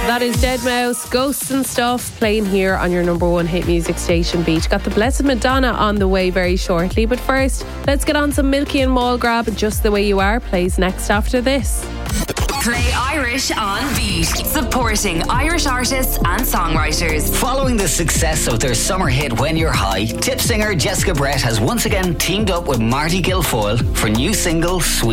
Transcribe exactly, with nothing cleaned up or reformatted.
That is Deadmau5, Ghosts and Stuff, playing here on your number one hit music station, Beat. Got the Blessed Madonna on the way very shortly, but first, let's get on some Milky and Mallgrab. Just the Way You Are plays next after this. Play Irish on Beat, supporting Irish artists and songwriters. Following the success of their summer hit When You're High, tip singer Jessica Brett has once again teamed up with Marty Guilfoyle for new single Sweet